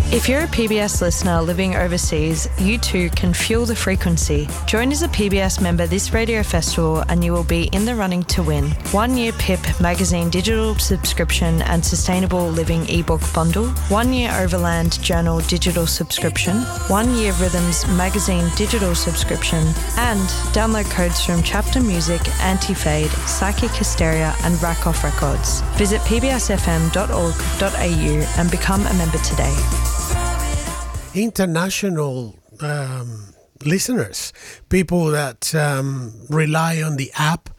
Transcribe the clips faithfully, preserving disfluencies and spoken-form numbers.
If you're a P B S listener living overseas, you too can fuel the frequency. Join as a P B S member this radio festival and you will be in the running to win one year P I P magazine digital subscription and sustainable living ebook bundle, one year Overland Journal digital subscription, one year Rhythms magazine digital subscription, and download codes from Chapter Music, Anti-Fade, Psychic Hysteria and Rack Off Records. Visit p b s f m dot org dot a u and become a member today. International um, listeners, people that um, rely on the app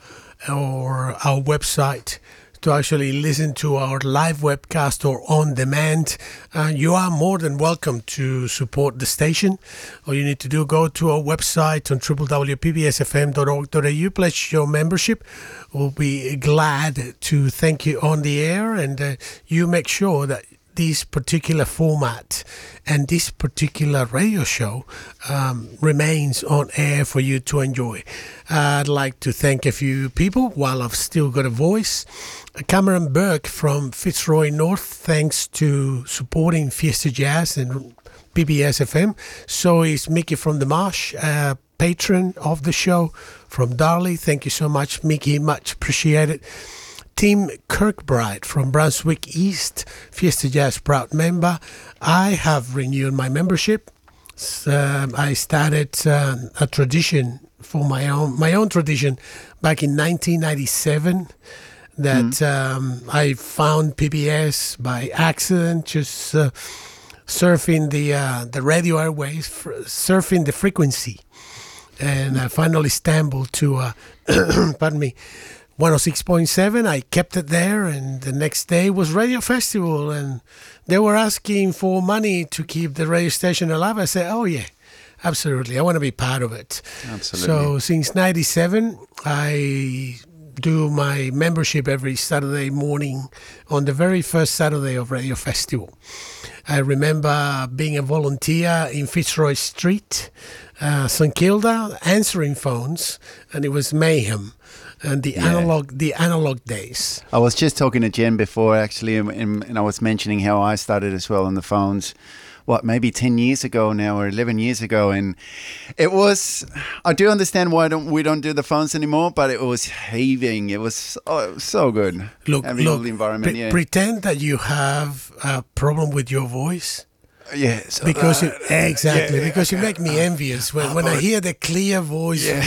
or our website to actually listen to our live webcast or on demand, uh, you are more than welcome to support the station. All you need to do, go to our website on w w w dot p b s f m dot org dot a u, pledge your membership. We'll be glad to thank you on the air, and uh, you make sure that this particular format and this particular radio show um, remains on air for you to enjoy. Uh, I'd like to thank a few people while I've still got a voice. Cameron Burke from Fitzroy North, thanks to supporting Fiesta Jazz and P B S F M. So is Mickey from the Marsh, uh, patron of the show from Darley. Thank you so much, Mickey. Much appreciated. Tim Kirkbride from Brunswick East, Fiesta Jazz proud member. I have renewed my membership. Um, I started uh, a tradition for my own my own tradition back in nineteen ninety-seven that mm. um, I found P B S by accident, just uh, surfing the uh, the radio airwaves, surfing the frequency, and I finally stumbled to uh, pardon me. one oh six point seven, I kept it there, and the next day was Radio Festival, and they were asking for money to keep the radio station alive. I said, oh yeah, absolutely, I want to be part of it. Absolutely. So since ninety-seven, I do my membership every Saturday morning on the very first Saturday of Radio Festival. I remember being a volunteer in Fitzroy Street, uh, St Kilda, answering phones, and it was mayhem. And the Yeah. analog, the analog days. I was just talking to Jen before, actually, and, and I was mentioning how I started as well on the phones, what, maybe ten years ago now or eleven years ago. And it was, I do understand why don't, we don't do the phones anymore, but it was heaving. It was so, so good. Look, Having look all the environment, pre- yeah. pretend that you have a problem with your voice. Yeah, so Because you, that- exactly, yeah, because you okay. make me envious when, when I hear the clear voice. Yeah.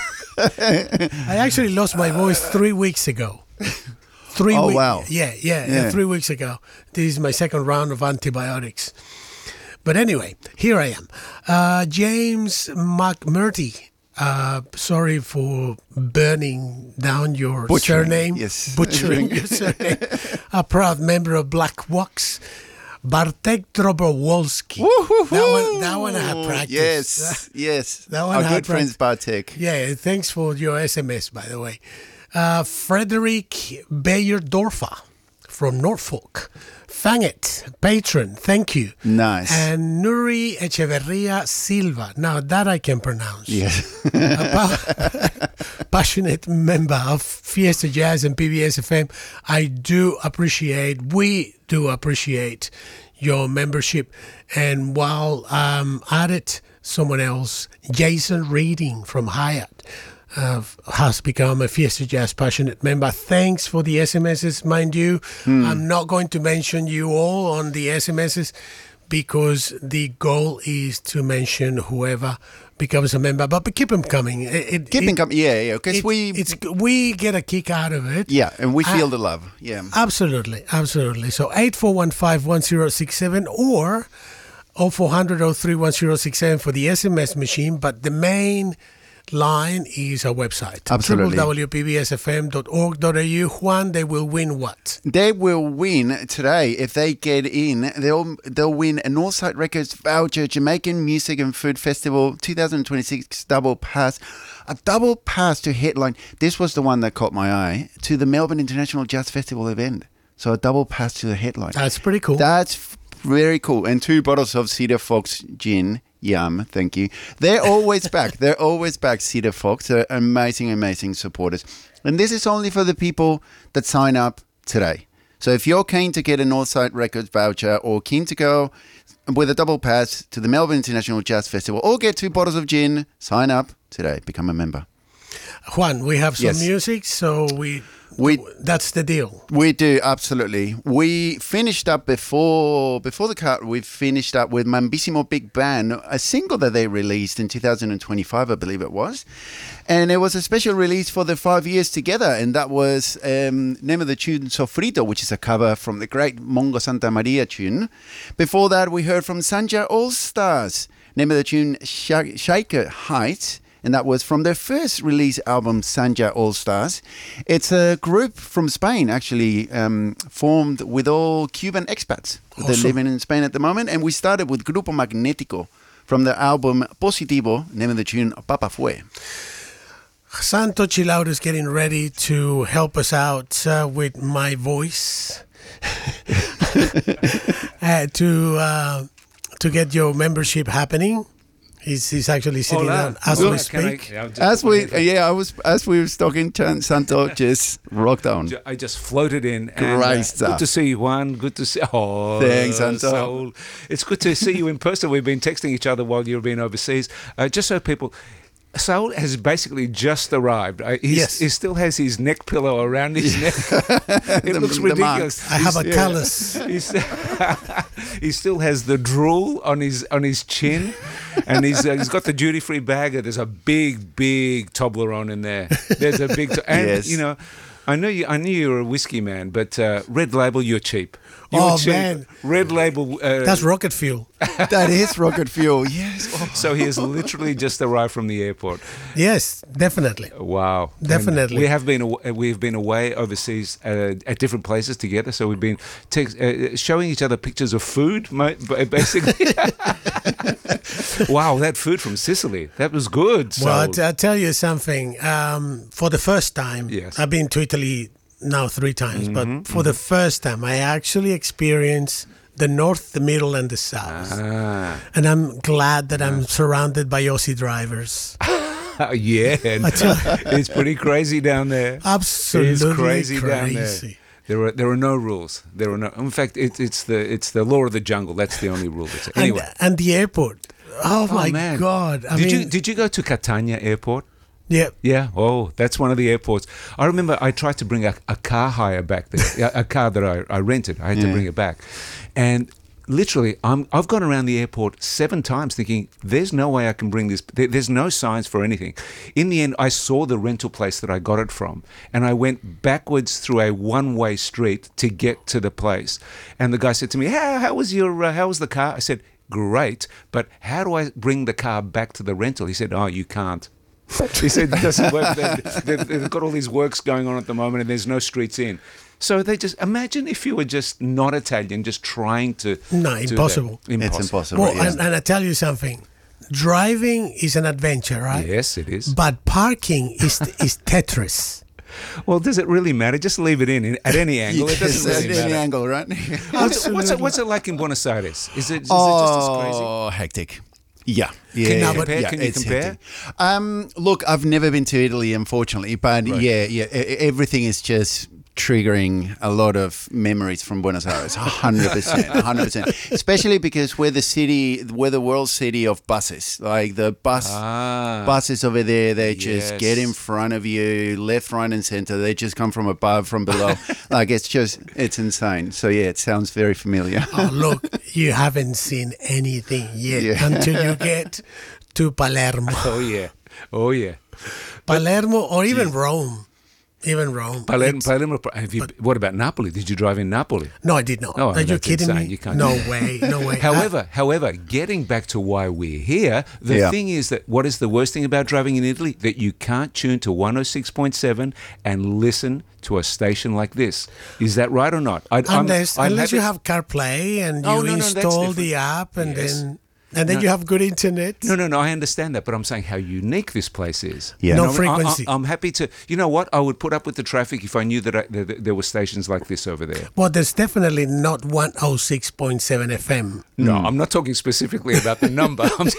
I actually lost my voice three weeks ago. Three Oh, wee- wow. Yeah, yeah, yeah, Yeah. three weeks ago. This is my second round of antibiotics. But anyway, here I am. Uh, James McMurty. Uh, sorry for burning down your Butchering, surname. yes. Butchering your surname. A proud member of Black Wax. Bartek Dobrowolski. That one, that one I had practiced. Yes, yes. That one Our I had good friends, Bartek. Yeah, thanks for your S M S, by the way. Uh, Frederick Bayerdorfer from Norfolk. Fanget, patron, thank you. Nice. And Nuri Echeverria Silva. Now that I can pronounce. Yes. A pa- passionate member of Fiesta Jazz and P B S F M. I do appreciate, we do appreciate your membership. And while I'm at it, someone else, Jason Reading from Hyatt, uh, has become a Fiesta Jazz passionate member. Thanks for the S M Ses, mind you. Hmm. I'm not going to mention you all on the S M Ses because the goal is to mention whoever becomes a member. But, but keep them coming. It, it, Keep it, in com- yeah, yeah, because it- we, it's we get a kick out of it. yeah, and we feel Uh, the love, yeah. Absolutely, absolutely. So eight four one five one zero six seven or oh four hundred oh three one zero six seven for the S M S machine, but the main line is our website. Absolutely. w w w dot p b s f m dot org dot a u. Juan, they will win what? They will win today if they get in. They'll they'll win a Northside Records voucher, Jamaican Music and Food Festival twenty twenty-six double pass, a double pass to headline. This was the one that caught my eye, to the Melbourne International Jazz Festival event. So a double pass to the headline. That's pretty cool. That's f- very cool. And two bottles of Cedar Fox gin. Yum, thank you. They're always back. They're always back, Cedar Fox. They're amazing, amazing supporters. And this is only for the people that sign up today. So if you're keen to get a Northside Records voucher or keen to go with a double pass to the Melbourne International Jazz Festival, or get two bottles of gin. Sign up today. Become a member. Juan, we have some Yes. music, so we, We that's the deal. we do, absolutely. We finished up before before the cut. We finished up with Mambissimo Big Band, a single that they released in two thousand twenty-five, I believe it was, and it was a special release for the five years together. And that was um, name of the tune Sofrito, which is a cover from the great Mongo Santa Maria tune. Before that, we heard from Sanja All Stars, name of the tune Sh- Shaker Heights. And that was from their first release album, Sanja All Stars. It's a group from Spain, actually, um, formed with all Cuban expats. Awesome. They're living in Spain at the moment. And we started with Grupo Magnético from the album Positivo, name of the tune Papa Fue. Santo Chilaudo is getting ready to help us out uh, with my voice uh, to uh, to get your membership happening. He's, he's actually sitting Hola. down as Hola, we can I- speak. yeah, just As put my we, headphones- yeah, I was as we were talking, Santo just rocked on. Ju- I just floated in. And, Great uh, stuff. Good to see you, Juan. Good to see. Oh, Thanks, Santo. Saul. It's good to see you in person. We've been texting each other while you've been overseas. Uh, just so people. Saul has basically just arrived. Uh, he's, Yes. He still has his neck pillow around his neck. It The- looks the ridiculous. I have a He's- callus. He's, he still has the drool on his on his chin, and he's uh, he's got the duty free bag. There's a big big Toblerone in there. There's a big to- and Yes. you know, I know you. I knew you were a whiskey man, but uh, Red Label, you're cheap. You're Oh, cheap. man. Red Label. Uh, That's rocket fuel. That is rocket fuel, yes. Oh. so he has literally just arrived from the airport. Yes, definitely. Wow, And Definitely. we have been aw- we've been away overseas uh, at different places together. So we've been tex- uh, showing each other pictures of food, mo- b- basically. Wow, that food from Sicily, that was good. Well, Saul. I- I'll tell you something. Um, for the first time, Yes. I've been to Italy now three times, Mm-hmm, but for the first time, I actually experienced the north, the middle, and the south. Ah. And I'm glad that I'm surrounded by Aussie drivers. Oh, yeah, I tell it's pretty crazy down there. Absolutely It's crazy, down there. crazy. There are there are no rules. There are no. In fact, it, it's the it's the law of the jungle. That's the only rule. That's, anyway, And, and the airport. Oh, my man. God. I did mean, you did you go to Catania Airport? yeah. Yeah. Oh, that's one of the airports. I remember I tried to bring a, a car hire back there, a, a car that I, I rented. I had to Yeah. bring it back, and literally, I'm, I've gone around the airport seven times thinking, there's no way I can bring this. There, there's no signs for anything. In the end, I saw the rental place that I got it from, and I went backwards through a one-way street to get to the place. And the guy said to me, how, how was your, uh, how was the car? I said, great, but how do I bring the car back to the rental? He said, oh, you can't. He said it doesn't work. They've, they've, they've got all these works going on at the moment, and there's no streets in. So they just imagine if you were just not Italian, just trying to. No, do that. impossible. It's impossible. Well, yeah. and, and I tell you something. Driving is an adventure, right? Yes, it is. But parking is is Tetris. Well, does it really matter? Just leave it in, in at any angle. It doesn't Yes, really at any matter. angle, right? What's, it, what's, it, what's it like in Buenos Aires? Is it, is it just as crazy? Oh, hectic. Yeah. Yeah. Can you No, but- compare? yeah, Can you it's compare? hectic. Um, look, I've never been to Italy, unfortunately, but Right. yeah, yeah, e- everything is just triggering a lot of memories from Buenos Aires. one hundred percent, one hundred percent. Especially because we're the city, we're the world city of buses. Like the bus Ah. buses over there, they just Yes. get in front of you, left, right, and center. They just come from above, from below. Like it's just, it's insane. So yeah, it sounds very familiar. Oh, look, you haven't seen anything yet Yeah. until you get to Palermo. Oh, yeah. Oh, yeah. Palermo or even Rome. Even Rome. Palermo, It's- Palermo, have you, what about Napoli? Did you drive in Napoli? No, I did not. Oh, Are you that's kidding insane. me? You can't no do way. No way. However, however, getting back to why we're here, the Yeah. thing is that what is the worst thing about driving in Italy? That you can't tune to one oh six point seven and listen to a station like this. Is that right or not? I, I, unless I'm unless you happy- have CarPlay and Oh, you no, no, that's install the different. app and Yes. then and then No. you have good internet. No, no, no. I understand that, but I'm saying how unique this place is. Yeah. No You know, I- frequency. I, I'm happy to. You know what? I would put up with the traffic if I knew that, I, that there were stations like this over there. Well, there's definitely not one oh six point seven F M. No, I'm not talking specifically about the number. I'm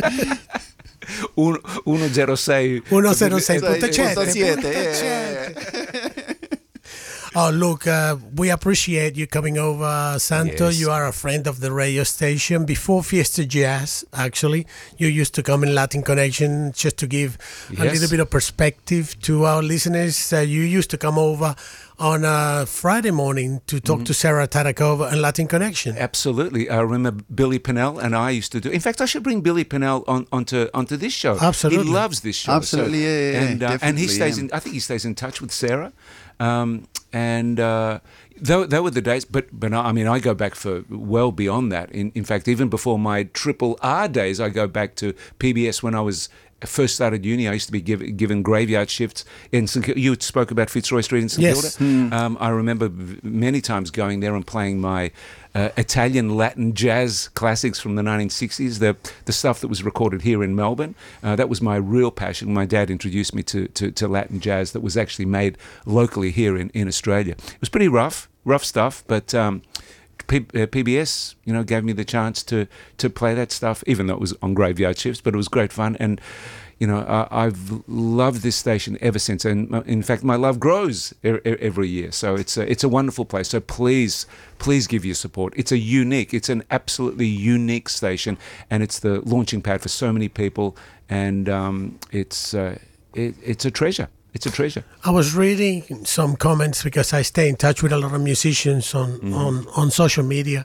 one oh six. one oh six punto Punto sette. siete, yeah, yeah, yeah. Oh, look, uh, we appreciate you coming over, Santo. Yes. You are a friend of the radio station. Before Fiesta Jazz, actually, you used to come in Latin Connection just to give a Yes. little bit of perspective to our listeners. Uh, you used to come over on a Friday morning to talk Mm-hmm. to Sarah Tarakova and Latin Connection. Absolutely. I remember Billy Pinnell and I used to do. In fact, I should bring Billy Pinnell on onto onto this show. Absolutely. He loves this show. Absolutely, yeah, yeah, yeah, and uh, and he definitely, stays yeah. in. I think he stays in touch with Sarah. Um, and uh, though they were the days, but but I mean, I go back for well beyond that. In in fact, even before my Triple R days, I go back to P B S when I was. First started uni, I used to be give, given graveyard shifts in St. Kilda. You spoke about Fitzroy Street in St. Yes. Kilda. Um, I remember v- many times going there and playing my uh, Italian Latin jazz classics from the nineteen sixties, the the stuff that was recorded here in Melbourne. Uh, that was my real passion. My dad introduced me to, to, to Latin jazz that was actually made locally here in, in Australia. It was pretty rough, rough stuff, but... Um, P- uh, P B S, you know, gave me the chance to to play that stuff, even though it was on graveyard shifts. But it was great fun, and you know, I, I've loved this station ever since. And uh, in fact, my love grows e- e- every year. So it's a, it's a wonderful place. So please, please give your support. It's a unique, it's an absolutely unique station, and it's the launching pad for so many people. And um, it's uh, it, it's a treasure. It's a treasure. I was reading some comments because I stay in touch with a lot of musicians on, Mm-hmm. on, on social media.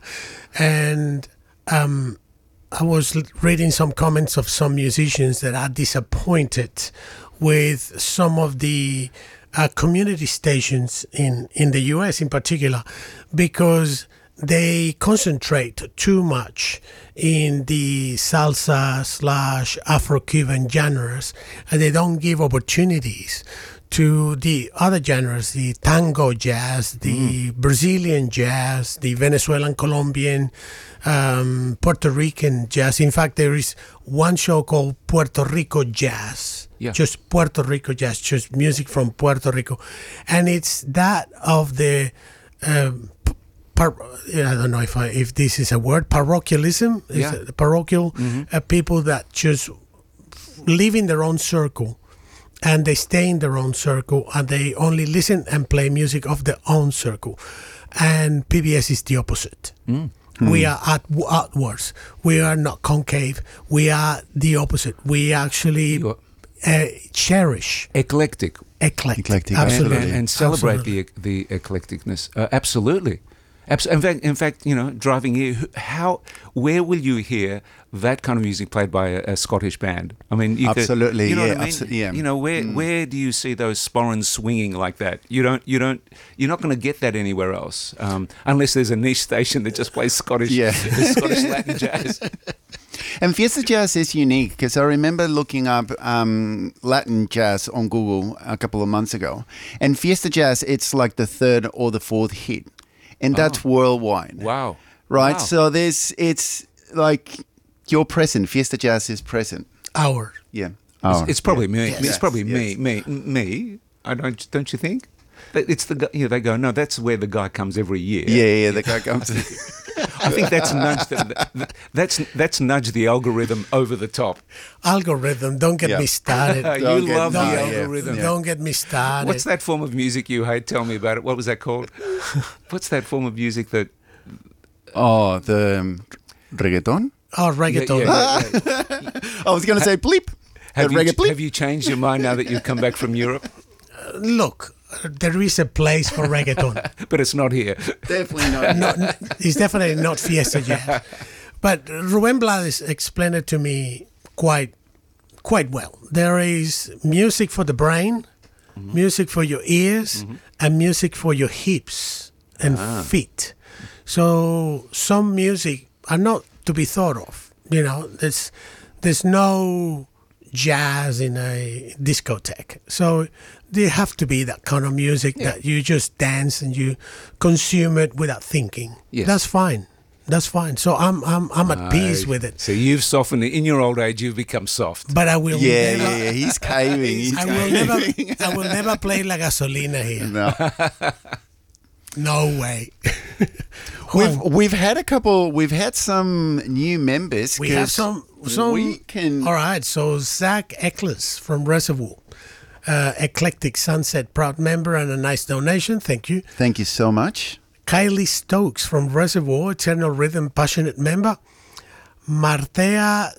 And um, I was l- reading some comments of some musicians that are disappointed with some of the uh, community stations in, in the U S in particular, because they concentrate too much in the salsa slash Afro-Cuban genres, and they don't give opportunities to the other genres, the tango jazz, the Brazilian jazz, the Venezuelan, Colombian, um, Puerto Rican jazz. In fact, there is one show called Puerto Rico Jazz. Yeah. Just Puerto Rico jazz, just music from Puerto Rico. And it's that of the... Um, Par- I don't know if I, if this is a word, parochialism. Is Yeah. it parochial uh, people that just live in their own circle, and they stay in their own circle, and they only listen and play music of their own circle. And P B S is the opposite. We are out- outwards. We are not concave. We are the opposite. We actually You are- uh, cherish Eclectic. eclectic. Eclectic, And- Absolutely. And, and celebrate Absolutely. the the eclecticness. Uh, absolutely. Abs- in fact, in fact, you know, driving here, who- how, where will you hear that kind of music played by a, a Scottish band? I mean, you could- Absolutely, you know yeah, what I mean? abso- yeah. You know, where where do you see those sporrans swinging like that? You don't, you don't, you're not going to get that anywhere else, um, unless there's a niche station that just plays Scottish, Yeah. Scottish Latin jazz. And Fiesta Jazz is unique because I remember looking up um, Latin jazz on Google a couple of months ago. And Fiesta Jazz, it's like the third or the fourth hit. And that's worldwide. Wow. Right? Wow. So there's, it's like you're present. Fiesta Jazz is present. Our. Yeah. It's, Oh, it's probably me. Yes. It's probably Yes. me. Me. Me. I don't. Don't you think? That It's the. gu- You know, they go. No, that's where the guy comes every year. Yeah, yeah, the guy comes. I think that's nudged. The, that's that's nudged the algorithm over the top. Algorithm, don't get Yeah. me started. you Don't get- love the no, yeah. algorithm. Yeah. Don't get me started. What's that form of music you hate? Tell me about it. What was that called? What's that form of music that? Oh, the um, reggaeton? Oh, reggaeton. Yeah, yeah, yeah. I was going to say bleep. Have, the you, reggae bleep. have you changed your mind now that you've come back from Europe? Look, uh, there is a place for reggaeton. But it's not here. Definitely not. Not, it's definitely not Fiesta Jazz. But Ruben Blades explained it to me quite quite well. There is music for the brain, music for your ears, and music for your hips and feet. So some music are not to be thought of. You know, there's there's no jazz in a discotheque. So there have to be that kind of music that you just dance and you consume it without thinking. Yes. That's fine. That's fine. So I'm I'm I'm at peace with it. So you've softened. In your old age, you've become soft. But I will Yeah, never yeah, yeah. He's caving. He's I will caving. never I will never play La Gasolina here. No. No way. We've we've had a couple. We've had some new members. We have 'cause some some We can. All right, so Zach Eccles from Reservoir. uh, Eclectic Sunset, proud member, and a nice donation. Thank you. Thank you so much. Kylie Stokes from Reservoir, Eternal Rhythm, passionate member. Martea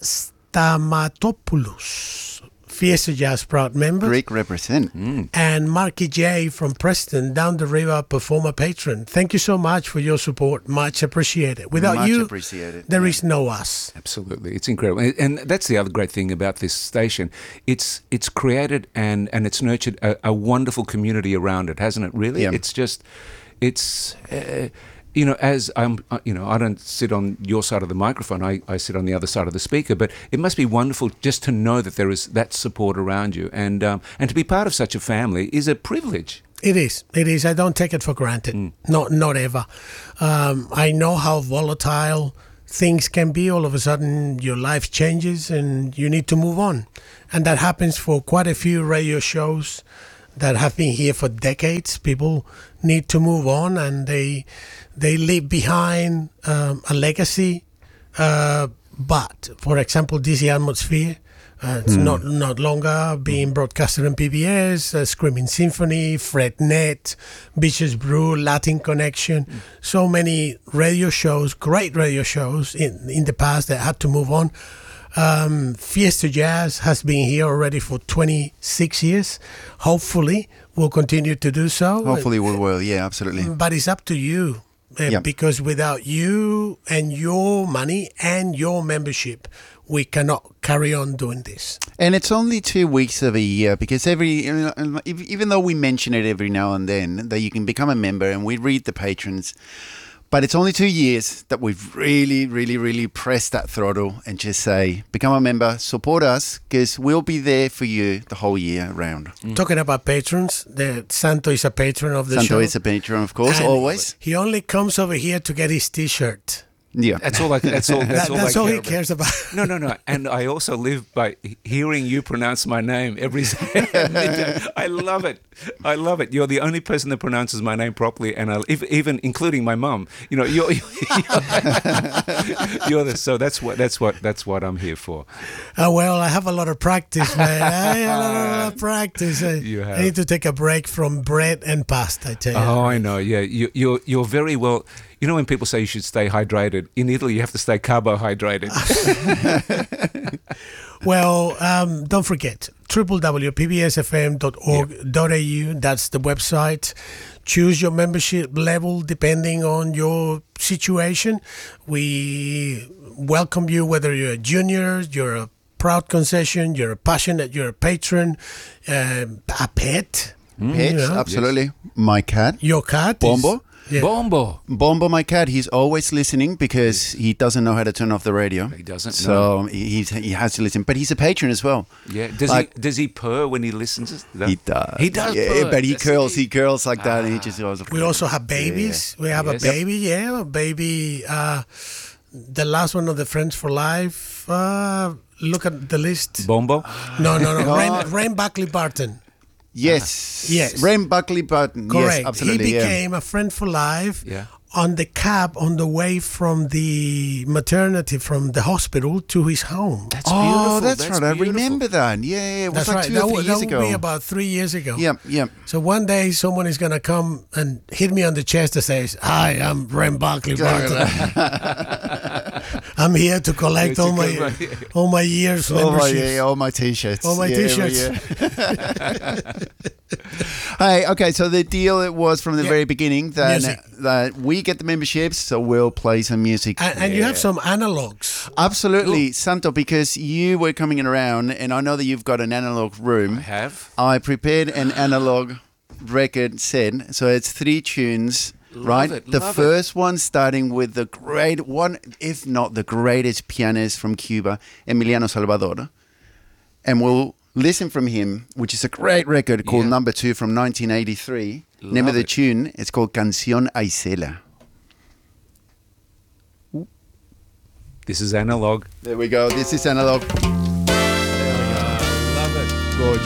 Stamatopoulos, Fiesta Jazz, proud member. Greek represent. And Marky J from Preston, Down the River, performer patron. Thank you so much for your support. Much appreciated. Without Much you, appreciated. there Yeah. is no us. Absolutely, it's incredible, and, and that's the other great thing about this station. It's it's created and and it's nurtured a, a wonderful community around it, hasn't it? Really, Yeah. it's just, it's. Uh, you know, as I'm, uh, you know, I don't sit on your side of the microphone. I, I sit on the other side of the speaker. But it must be wonderful just to know that there is that support around you, and um, and to be part of such a family is a privilege. It is. It is. I don't take it for granted. Mm. Not not ever. Um, I know how volatile things can be. All of a sudden, your life changes and you need to move on. And that happens for quite a few radio shows that have been here for decades. People need to move on, and they they leave behind um, a legacy. Uh, but, for example, D C Atmosphere, uh, it's not not longer being broadcasted on P B S, uh, Screaming Symphony, Frednet, Beaches Brew, Latin Connection. So many radio shows, great radio shows in, in the past that had to move on. Um, Fiesta Jazz has been here already for twenty-six years. Hopefully, we'll continue to do so. Hopefully we will. Yeah, absolutely. But it's up to you. Uh, Yeah. Because without you and your money and your membership, we cannot carry on doing this. And it's only two weeks of a year, because every, you know, if- even though we mention it every now and then, that you can become a member and we read the patrons, but it's only two years that we've really, really, really pressed that throttle and just say, become a member, support us, because we'll be there for you the whole year round. Talking about patrons, the Santo is a patron of the Santo show. is a patron, of course, And always. He only comes over here to get his T-shirt. Yeah. That's all. I, that's all. That's That- all, that's I all care he about. cares about. No, no, no. And I also live by hearing you pronounce my name every day. I love it. I love it. You're the only person that pronounces my name properly, and I, if, even including my mum. You know, you're, you're, you're the. So that's what. That's what. That's what I'm here for. Uh, well, I have a lot of practice, man. I have a lot of practice. I, You have. I need to take a break from bread and pasta, I tell you. Oh, I know. Yeah, you, you're you're very well. You know when people say you should stay hydrated, in Italy you have to stay carbohydrated. Well, um, don't forget, w w w dot p b s f m dot org dot a u. That's the website. Choose your membership level depending on your situation. We welcome you whether you're a junior, you're a proud concession, you're a passionate, you're a patron, um, a pet. Pets, Yeah. absolutely. My cat, Your cat. is- Bombo. Yeah. Bombo. Bombo, my cat, he's always listening because he doesn't know how to turn off the radio. He doesn't, So he, he's, he has to listen. But he's a patron as well. Yeah. Does Like- he does he purr when he listens? Is that- He does. He does. Yeah, purr. but he That's curls. it. He curls like that, and he just goes. We also have babies. We have Yes. a baby, yeah, a baby. Uh, the last one of the Friends for Life. Uh, look at the list. Bombo. No, no, no. Rain, Rain Buckley Barton. Yes. Yes. Ren Buckley Button. Correct. Yes, absolutely. He yeah. became a Friend for Life Yeah. on the cab on the way from the maternity, from the hospital to his home. That's Oh, beautiful. that's, right. I beautiful. remember that. Yeah, yeah. It was That's like right. two That, or would, three that years would ago. be about three years ago. Yeah, yeah. So one day someone is going to come and hit me on the chest and says, "Hi, I'm Ren Buckley Barton. I'm here to collect Yeah, all to my collect- all my years Oh my, memberships." yeah, all my t-shirts. All my Yeah, t-shirts. yeah. Hey, okay, so the deal it was from the Yeah. very beginning that Music. that we get the memberships, so we'll play some music. And, and you have some analogs. Absolutely, Santo, because you were coming around, and I know that you've got an analog I room. have. I prepared an analog record set, so it's three tunes. Love right, it, the love it. first one starting with the great one, if not the greatest pianist from Cuba, Emiliano Salvador, and we'll listen from him, which is a great record called Yeah. Number Two from nineteen eighty-three. Name Love of the it. tune, it's called Canción Aisela. This is analog. There we go. This is analog. Love it. Gorgeous.